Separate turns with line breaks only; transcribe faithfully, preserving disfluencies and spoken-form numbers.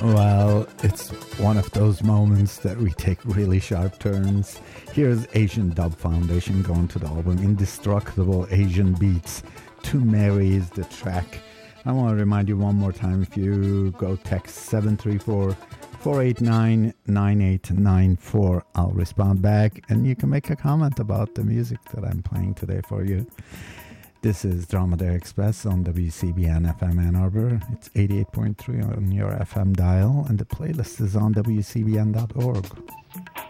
Well, it's one of those moments that we take really sharp turns. Here's Asian Dub Foundation going to the album Indestructible Asian Beats. To Mary is the track. I want to remind you one more time, if you go text seven three four, four eight nine, nine eight nine four, I'll respond back and you can make a comment about the music that I'm playing today for you. This is Dromedary Express on W C B N F M Ann Arbor. It's eighty-eight point three on your F M dial, and the playlist is on W C B N dot org.